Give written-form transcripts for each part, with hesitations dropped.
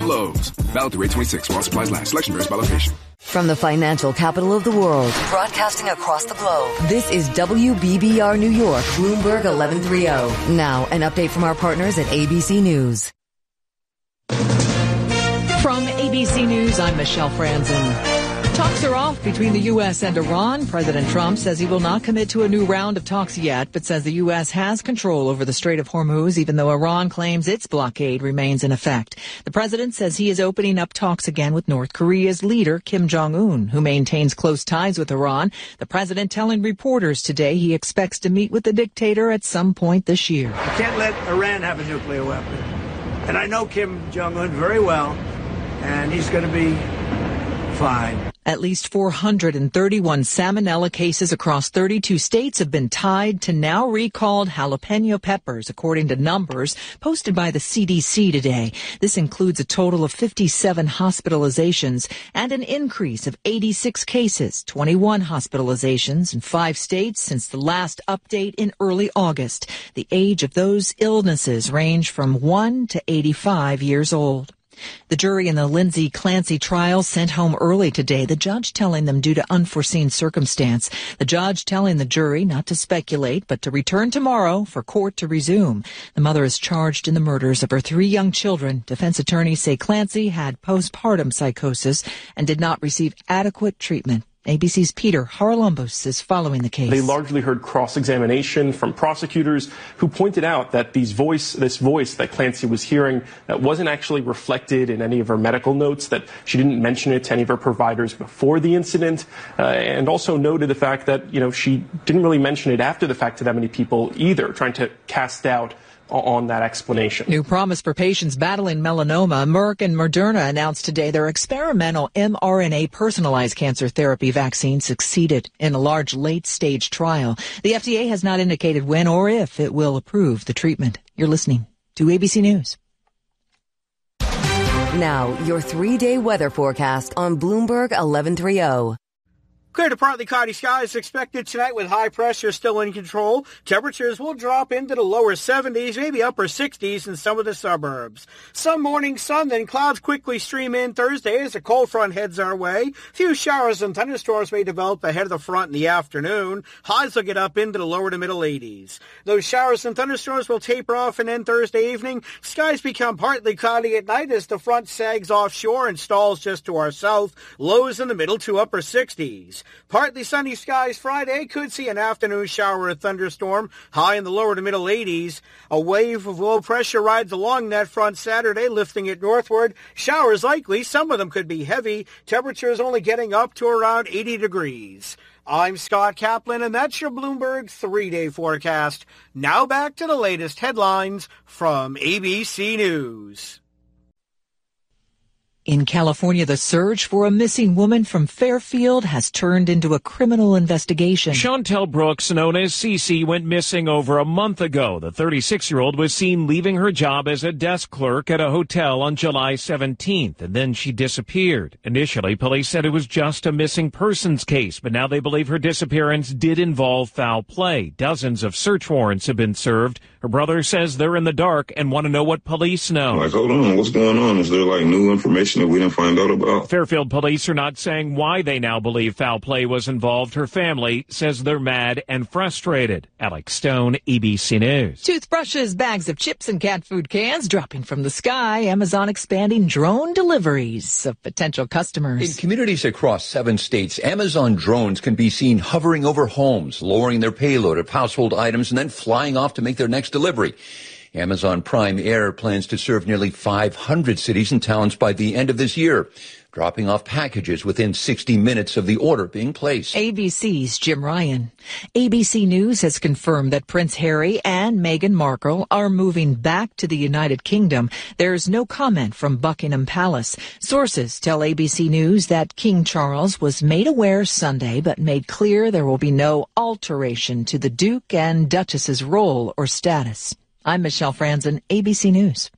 Lowe's. Valid through 8/26 while supplies last. Selection varies by location. From the financial capital of the world, broadcasting across the globe, this is WBBR New York, Bloomberg 1130. Now, an update from our partners at ABC News. From ABC News, I'm Michelle Franzen. Talks are off between the U.S. and Iran. President Trump says he will not commit to a new round of talks yet, but says the U.S. has control over the Strait of Hormuz, even though Iran claims its blockade remains in effect. The president says he is opening up talks again with North Korea's leader, Kim Jong-un, who maintains close ties with Iran. The president telling reporters today he expects to meet with the dictator at some point this year. I can't let Iran have a nuclear weapon. And I know Kim Jong-un very well, and he's going to be fine. At least 431 salmonella cases across 32 states have been tied to now recalled jalapeno peppers, according to numbers posted by the CDC today. This includes a total of 57 hospitalizations and an increase of 86 cases, 21 hospitalizations in 5 states since the last update in early August. The age of those illnesses range from 1 to 85 years old. The jury in the Lindsay Clancy trial sent home early today, the judge telling them due to unforeseen circumstance. The judge telling the jury not to speculate, but to return tomorrow for court to resume. The mother is charged in the murders of her 3 young children. Defense attorneys say Clancy had postpartum psychosis and did not receive adequate treatment. ABC's Peter Haralambos is following the case. They largely heard cross-examination from prosecutors who pointed out that this voice that Clancy was hearing that wasn't actually reflected in any of her medical notes, that she didn't mention it to any of her providers before the incident, and also noted the fact that, she didn't really mention it after the fact to that many people either, trying to cast doubt on that explanation. New promise for patients battling melanoma. Merck and Moderna announced today their experimental mRNA personalized cancer therapy vaccine succeeded in a large late-stage trial. The FDA has not indicated when or if it will approve the treatment. You're listening to ABC News. Now, your 3-day weather forecast on Bloomberg 1130. Clear to partly cloudy skies expected tonight with high pressure still in control. Temperatures will drop into the lower 70s, maybe upper 60s in some of the suburbs. Some morning sun, then clouds quickly stream in Thursday as a cold front heads our way. Few showers and thunderstorms may develop ahead of the front in the afternoon. Highs will get up into the lower to middle 80s. Those showers and thunderstorms will taper off and end Thursday evening. Skies become partly cloudy at night as the front sags offshore and stalls just to our south. Lows in the middle to upper 60s. Partly sunny skies Friday. Could see an afternoon shower or thunderstorm. High in the lower to middle 80s. A wave of low pressure rides along that front Saturday, lifting it northward. Showers likely. Some of them could be heavy. Temperatures only getting up to around 80 degrees. I'm Scott Kaplan, and that's your Bloomberg 3-day forecast. Now back to the latest headlines from ABC News. In California, the search for a missing woman from Fairfield has turned into a criminal investigation. Chantel Brooks, known as Cece, went missing over a month ago. The 36-year-old was seen leaving her job as a desk clerk at a hotel on July 17th, and then she disappeared. Initially, police said it was just a missing persons case, but now they believe her disappearance did involve foul play. Dozens of search warrants have been served. Her brother says they're in the dark and want to know what police know. Hold on, what's going on? Is there new information that we didn't find out about? Fairfield police are not saying why they now believe foul play was involved. Her family says they're mad and frustrated. Alex Stone, ABC News. Toothbrushes, bags of chips, and cat food cans dropping from the sky. Amazon expanding drone deliveries of potential customers. In communities across 7 states, Amazon drones can be seen hovering over homes, lowering their payload of household items, and then flying off to make their next delivery. Amazon Prime Air plans to serve nearly 500 cities and towns by the end of this year, dropping off packages within 60 minutes of the order being placed. ABC's Jim Ryan. ABC News has confirmed that Prince Harry and Meghan Markle are moving back to the United Kingdom. There's no comment from Buckingham Palace. Sources tell ABC News that King Charles was made aware Sunday, but made clear there will be no alteration to the Duke and Duchess's role or status. I'm Michelle Franzen, ABC News.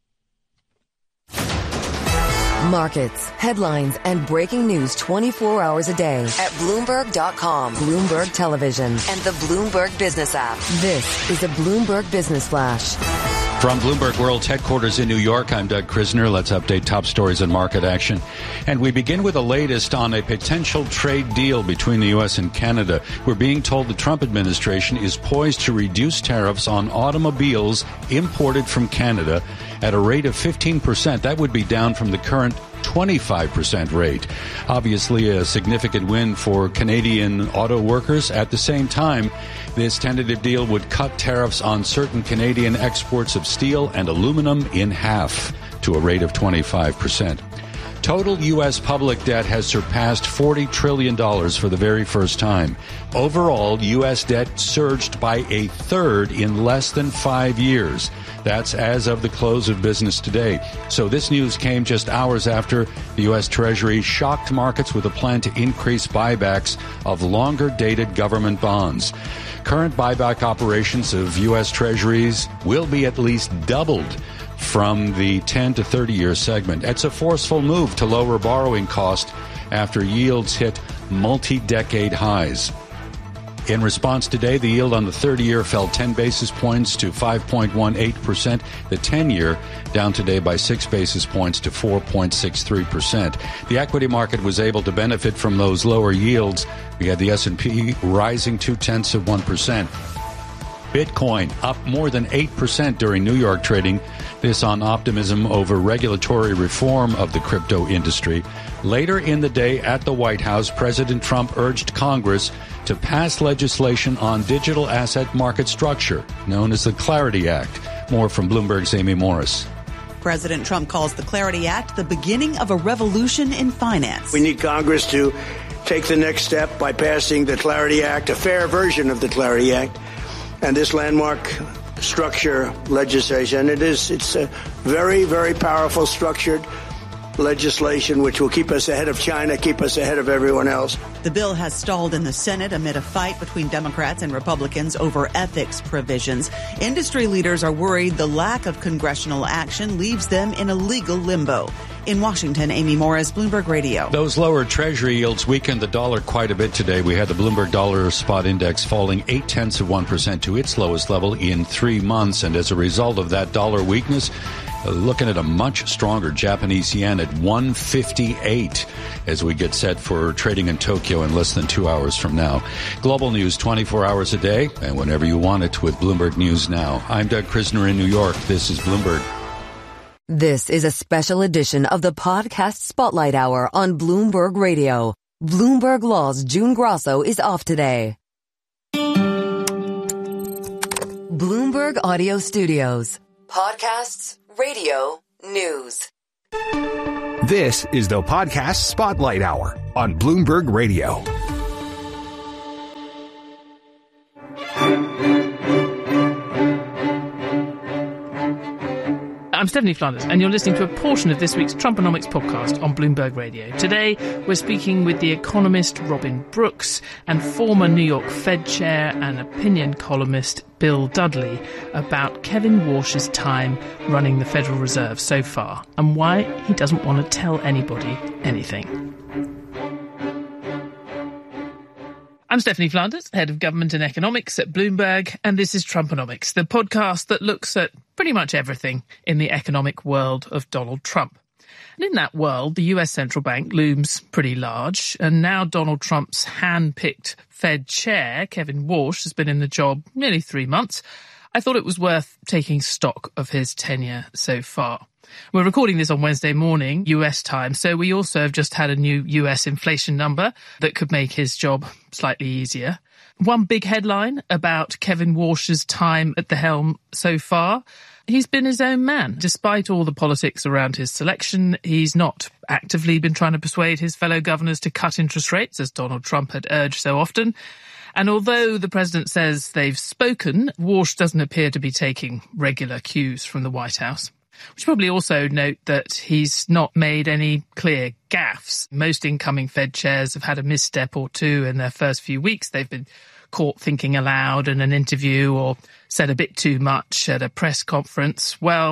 Markets, headlines, and breaking news 24 hours a day at Bloomberg.com, Bloomberg Television, and the Bloomberg Business app. This is a Bloomberg Business Flash. From Bloomberg World's headquarters in New York, I'm Doug Krisner. Let's update top stories and market action. And we begin with the latest on a potential trade deal between the U.S. and Canada. We're being told the Trump administration is poised to reduce tariffs on automobiles imported from Canada at a rate of 15%. That would be down from the current 25% rate. Obviously a significant win for Canadian auto workers. At the same time, this tentative deal would cut tariffs on certain Canadian exports of steel and aluminum in half to a rate of 25%. Total U.S. public debt has surpassed $40 trillion for the very first time. Overall, U.S. debt surged by a third in less than 5 years. That's as of the close of business today. So this news came just hours after the U.S. Treasury shocked markets with a plan to increase buybacks of longer-dated government bonds. Current buyback operations of U.S. Treasuries will be at least doubled from the 10 to 30-year segment. It's a forceful move to lower borrowing cost after yields hit multi-decade highs. In response today, the yield on the 30-year fell 10 basis points to 5.18%. The 10-year down today by 6 basis points to 4.63%. The equity market was able to benefit from those lower yields. We had the S&P rising 0.2%. Bitcoin up more than 8% during New York trading. This on optimism over regulatory reform of the crypto industry. Later in the day at the White House, President Trump urged Congress to pass legislation on digital asset market structure, known as the Clarity Act. More from Bloomberg's Amy Morris. President Trump calls the Clarity Act the beginning of a revolution in finance. We need Congress to take the next step by passing the Clarity Act, a fair version of the Clarity Act, and this landmark structure legislation. It's a very, very powerful structured legislation which will keep us ahead of China, keep us ahead of everyone else. The bill has stalled in the Senate amid a fight between Democrats and Republicans over ethics provisions. Industry leaders are worried the lack of congressional action leaves them in a legal limbo. In Washington, Amy Morris, Bloomberg Radio. Those lower Treasury yields weakened the dollar quite a bit today. We had the Bloomberg Dollar Spot Index falling 0.8% to its lowest level in 3 months. And as a result of that dollar weakness, looking at a much stronger Japanese yen at 158 as we get set for trading in Tokyo in less than 2 hours from now. Global news 24 hours a day and whenever you want it with Bloomberg News Now. I'm Doug Krisner in New York. This is Bloomberg. This is a special edition of the podcast Spotlight Hour on Bloomberg Radio. Bloomberg Law's June Grosso is off today. Bloomberg Audio Studios. Podcasts, radio, news. This is the podcast Spotlight Hour on Bloomberg Radio. I'm Stephanie Flanders, and you're listening to a portion of this week's Trumponomics podcast on Bloomberg Radio. Today, we're speaking with the economist Robin Brooks and former New York Fed chair and opinion columnist Bill Dudley about Kevin Warsh's time running the Federal Reserve so far and why he doesn't want to tell anybody anything. I'm Stephanie Flanders, head of government and economics at Bloomberg, and this is Trumponomics, the podcast that looks at pretty much everything in the economic world of Donald Trump. And in that world, the US central bank looms pretty large, and now Donald Trump's hand-picked Fed chair, Kevin Warsh, has been in the job nearly 3 months. I thought it was worth taking stock of his tenure so far. We're recording this on Wednesday morning, US time, so we also have just had a new US inflation number that could make his job slightly easier. One big headline about Kevin Warsh's time at the helm so far: he's been his own man. Despite all the politics around his selection, he's not actively been trying to persuade his fellow governors to cut interest rates, as Donald Trump had urged so often. And although the president says they've spoken, Warsh doesn't appear to be taking regular cues from the White House. We should probably also note that he's not made any clear gaffes. Most incoming Fed chairs have had a misstep or two in their first few weeks. They've been caught thinking aloud in an interview or said a bit too much at a press conference. Well,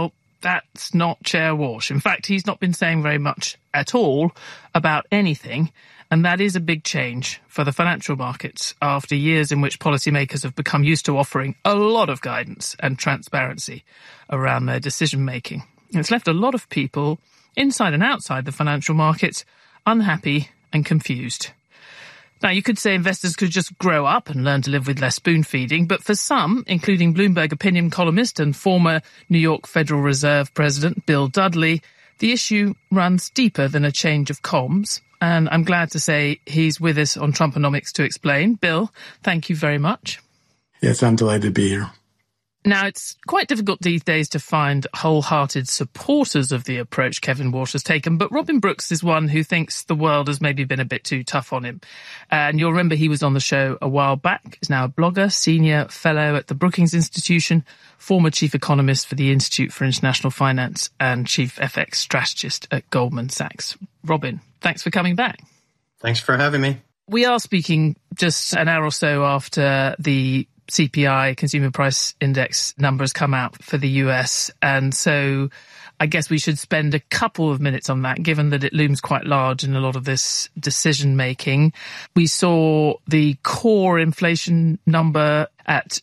That's not Chair Walsh. In fact, he's not been saying very much at all about anything, and that is a big change for the financial markets after years in which policymakers have become used to offering a lot of guidance and transparency around their decision-making. It's left a lot of people, inside and outside the financial markets, unhappy and confused. Now, you could say investors could just grow up and learn to live with less spoon-feeding, but for some, including Bloomberg opinion columnist and former New York Federal Reserve President Bill Dudley, the issue runs deeper than a change of comms, and I'm glad to say he's with us on Trumponomics to explain. Bill, thank you very much. Yes, I'm delighted to be here. Now, it's quite difficult these days to find wholehearted supporters of the approach Kevin Walsh has taken, but Robin Brooks is one who thinks the world has maybe been a bit too tough on him. And you'll remember he was on the show a while back. He's now a blogger, senior fellow at the Brookings Institution, former chief economist for the Institute for International Finance and chief FX strategist at Goldman Sachs. Robin, thanks for coming back. Thanks for having me. We are speaking just an hour or so after the CPI, Consumer Price Index, numbers come out for the US. And so I guess we should spend a couple of minutes on that, given that it looms quite large in a lot of this decision making. We saw the core inflation number at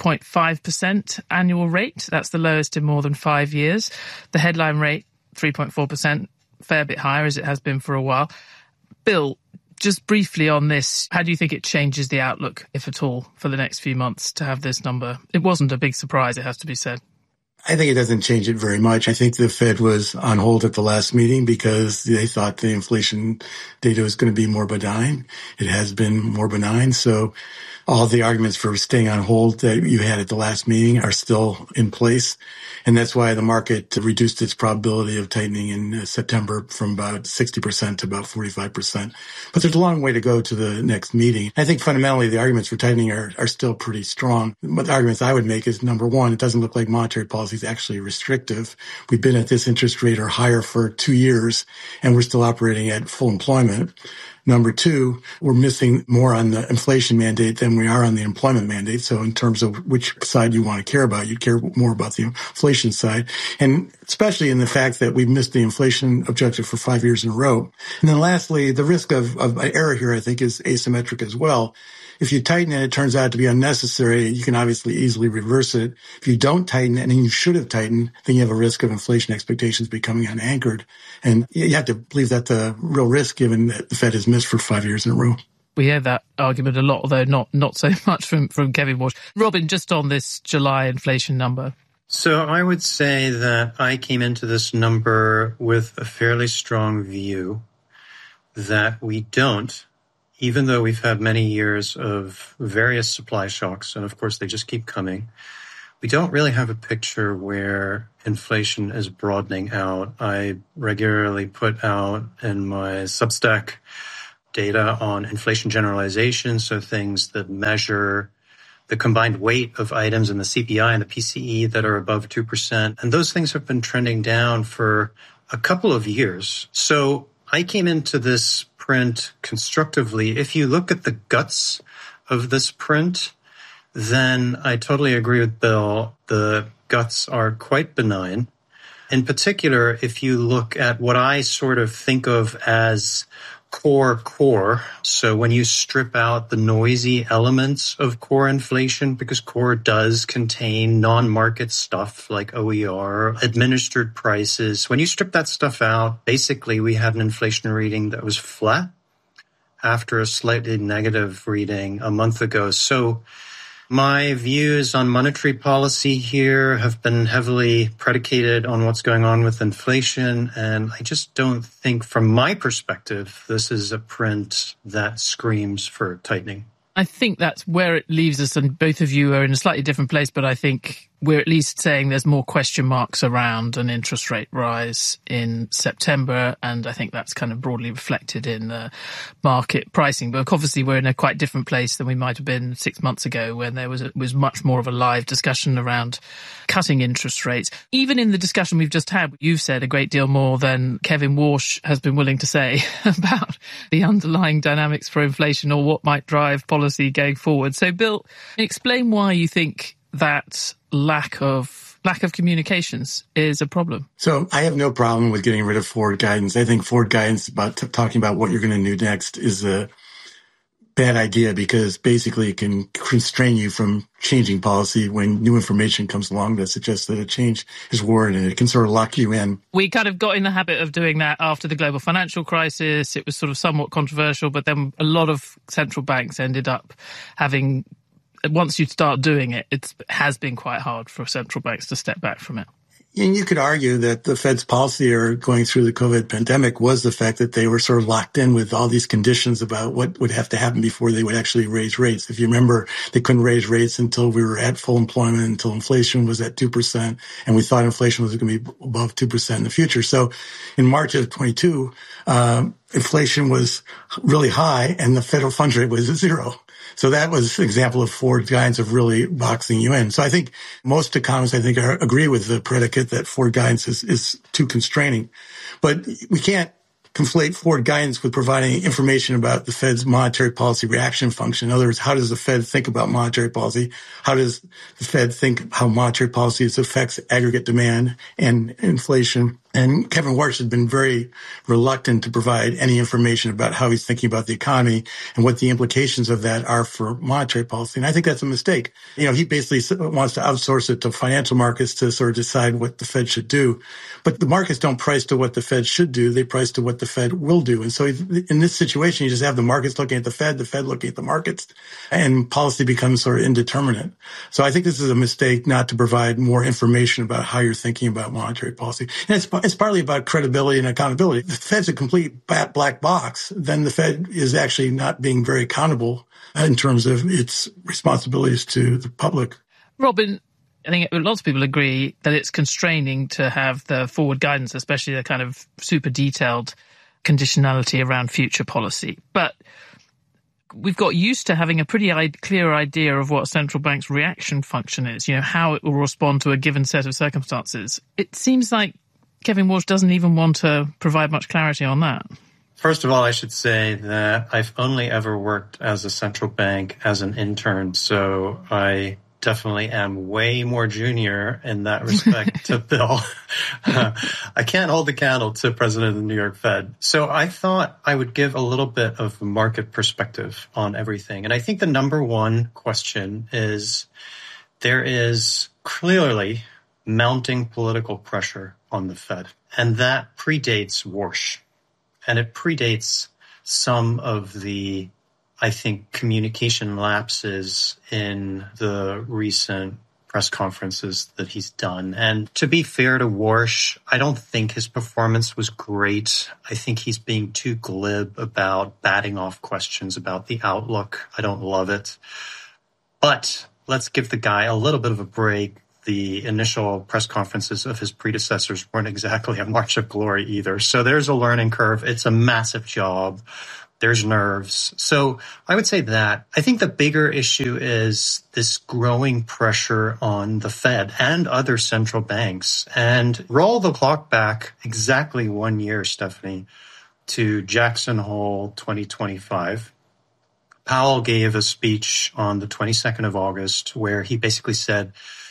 2.5% annual rate. That's the lowest in more than 5 years. The headline rate, 3.4%, fair bit higher as it has been for a while. Bill, just briefly on this, how do you think it changes the outlook, if at all, for the next few months to have this number? It wasn't a big surprise, it has to be said. I think it doesn't change it very much. I think the Fed was on hold at the last meeting because they thought the inflation data was going to be more benign. It has been more benign. So all the arguments for staying on hold that you had at the last meeting are still in place. And that's why the market reduced its probability of tightening in September from about 60% to about 45%. But there's a long way to go to the next meeting. I think fundamentally the arguments for tightening are still pretty strong. But the arguments I would make is, number one, it doesn't look like monetary policy is actually restrictive. We've been at this interest rate or higher for 2 years, and we're still operating at full employment. Number two, we're missing more on the inflation mandate than we are on the employment mandate. So in terms of which side you want to care about, you care more about the inflation side. And especially in the fact that we've missed the inflation objective for 5 years in a row. And then lastly, the risk of error here, I think, is asymmetric as well. If you tighten it, it turns out to be unnecessary. You can obviously easily reverse it. If you don't tighten and you should have tightened, then you have a risk of inflation expectations becoming unanchored. And you have to believe that's a real risk given that the Fed has missed for 5 years in a row. We hear that argument a lot, although not so much from Kevin Walsh. Robin, just on this July inflation number. So I would say that I came into this number with a fairly strong view that we don't, even though we've had many years of various supply shocks, and of course they just keep coming, we don't really have a picture where inflation is broadening out. I regularly put out in my Substack data on inflation generalization, so things that measure the combined weight of items in the CPI and the PCE that are above 2%. And those things have been trending down for a couple of years. So I came into this print constructively. If you look at the guts of this print, then I totally agree with Bill. The guts are quite benign. In particular, if you look at what I sort of think of as core, so when you strip out the noisy elements of core inflation, because core does contain non-market stuff like OER, administered prices. When you strip that stuff out, basically we had an inflation reading that was flat after a slightly negative reading a month ago. So my views on monetary policy here have been heavily predicated on what's going on with inflation, and I just don't think, from my perspective, this is a print that screams for tightening. I think that's where it leaves us, and both of you are in a slightly different place, but I think we're at least saying there's more question marks around an interest rate rise in September, and I think that's kind of broadly reflected in the market pricing. But obviously we're in a quite different place than we might have been 6 months ago, when there was much more of a live discussion around cutting interest rates. Even in the discussion we've just had, you've said a great deal more than Kevin Walsh has been willing to say about the underlying dynamics for inflation or what might drive policy going forward. So Bill, explain why you think that lack of lack of communications is a problem? So I have no problem with getting rid of forward guidance. I think forward guidance about talking about what you're going to do next is a bad idea because basically it can constrain you from changing policy when new information comes along that suggests that a change is warranted. It can sort of lock you in. We kind of got in the habit of doing that after the global financial crisis. It was sort of somewhat controversial, but then a lot of central banks ended up having, once you start doing it, it has been quite hard for central banks to step back from it. And you could argue that the Fed's policy going through the COVID pandemic was the fact that they were sort of locked in with all these conditions about what would have to happen before they would actually raise rates. If you remember, they couldn't raise rates until we were at full employment, until inflation was at 2%, and we thought inflation was going to be above 2% in the future. So in March of 22, inflation was really high and the federal funds rate was at 0. So that was an example of forward guidance of really boxing you in. So I think most economists, agree with the predicate that forward guidance is too constraining. But we can't conflate forward guidance with providing information about the Fed's monetary policy reaction function. In other words, how does the Fed think about monetary policy? How does the Fed think how monetary policy affects aggregate demand and inflation? And Kevin Warsh has been very reluctant to provide any information about how he's thinking about the economy and what the implications of that are for monetary policy. And I think that's a mistake. He basically wants to outsource it to financial markets to sort of decide what the Fed should do. But the markets don't price to what the Fed should do. They price to what the Fed will do. And so in this situation, you just have the markets looking at the Fed looking at the markets, and policy becomes sort of indeterminate. So I think this is a mistake not to provide more information about how you're thinking about monetary policy. And it's partly about credibility and accountability. If the Fed's a complete black box, then the Fed is actually not being very accountable in terms of its responsibilities to the public. Robin, I think lots of people agree that it's constraining to have the forward guidance, especially the kind of super detailed conditionality around future policy. But we've got used to having a pretty clear idea of what a central bank's reaction function is, how it will respond to a given set of circumstances. It seems like Kevin Warsh doesn't even want to provide much clarity on that. First of all, I should say that I've only ever worked as a central bank as an intern, so I definitely am way more junior in that respect to Bill. I can't hold the candle to President of the New York Fed. So I thought I would give a little bit of market perspective on everything. And I think the number one question is there is clearly mounting political pressure on the Fed. And that predates Warsh. And it predates some of the, I think, communication lapses in the recent press conferences that he's done. And to be fair to Warsh, I don't think his performance was great. I think he's being too glib about batting off questions about the outlook. I don't love it. But let's give the guy a little bit of a break. The initial press conferences of his predecessors weren't exactly a march of glory either. So there's a learning curve. It's a massive job. There's nerves. So I would say that. I think the bigger issue is this growing pressure on the Fed and other central banks. And roll the clock back exactly 1 year, Stephanie, to Jackson Hole 2025. Powell gave a speech on the 22nd of August where he basically said,